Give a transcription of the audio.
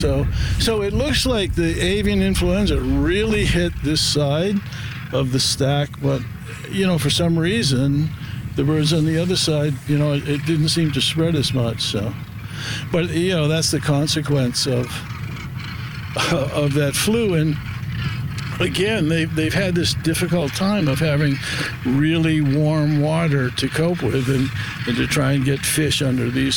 So it looks like the avian influenza really hit this side of the stack, but, for some reason, the birds on the other side, it didn't seem to spread as much. So, but, that's the consequence of that flu. And again, they've had this difficult time of having really warm water to cope with and to try and get fish under these